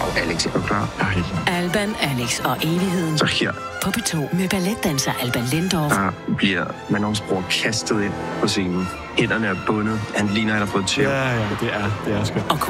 Alex, er du klar? Alban, Alex og evigheden. Så her. På P2 med balletdanser Alban Lindorff. Der bliver Manons bror kastet ind på scenen. Hænderne er bundet. Han ligner, han har fået tæv. Ja, det er skønt. Og